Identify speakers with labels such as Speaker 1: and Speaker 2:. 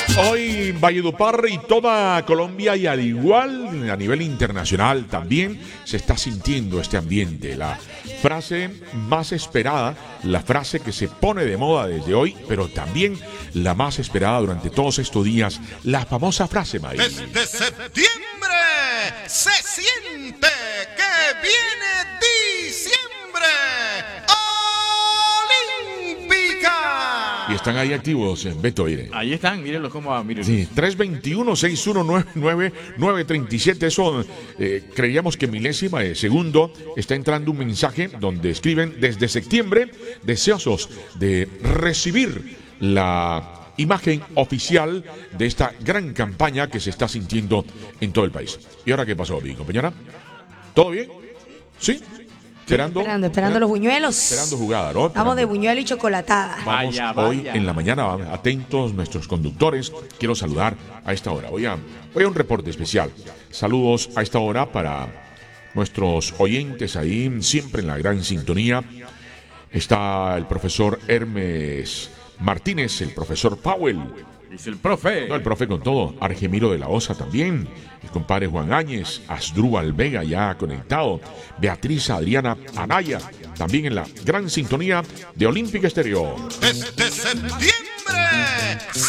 Speaker 1: Hoy Valledupar y toda Colombia, y al igual a nivel internacional también se está sintiendo este ambiente. La frase más esperada, la frase que se pone de moda desde hoy, pero también la más esperada durante todos estos días, la famosa frase, May.
Speaker 2: Desde septiembre se siente que viene diciembre olímpica.
Speaker 1: Y están ahí activos, Beto Aire.
Speaker 3: Ahí están, mírenlos cómo van, mírenlos.
Speaker 1: Sí, 321-619-937. Eso creíamos que milésima de segundo está entrando un mensaje donde escriben: desde septiembre, deseosos de recibir la imagen oficial de esta gran campaña que se está sintiendo en todo el país. ¿Y ahora qué pasó, mi compañera? ¿Todo bien? ¿Sí?
Speaker 4: Esperando los buñuelos.
Speaker 1: Esperando jugada, ¿no?
Speaker 4: Estamos de buñuelo y chocolatada.
Speaker 1: Vamos
Speaker 3: Vaya.
Speaker 1: hoy en la mañana, atentos nuestros conductores. Quiero saludar a esta hora. Voy a un reporte especial. Saludos a esta hora para nuestros oyentes ahí, siempre en la gran sintonía. Está el profesor Hermes Martínez, el profesor Powell.
Speaker 3: Dice el profe.
Speaker 1: No, el profe con todo. Argemiro de la Osa también. El compadre Juan Áñez. Asdrúbal Vega ya conectado. Beatriz Adriana Anaya. También en la gran sintonía de Olímpica Estéreo.
Speaker 2: Desde septiembre